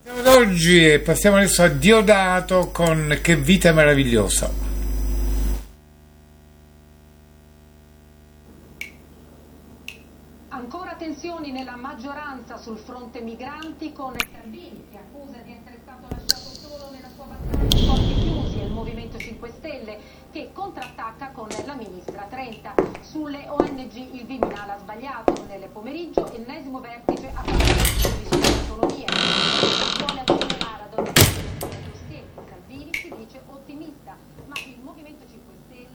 Oggi passiamo adesso a Diodato con Che vita meravigliosa. Ancora tensioni nella maggioranza sul fronte migranti, con Salvini che accusa di essere stato lasciato solo nella sua battaglia a porti chiusi, e il Movimento 5 Stelle che contrattacca con la ministra Trenta. Sulle ONG il Viminale ha sbagliato. Nel pomeriggio ennesimo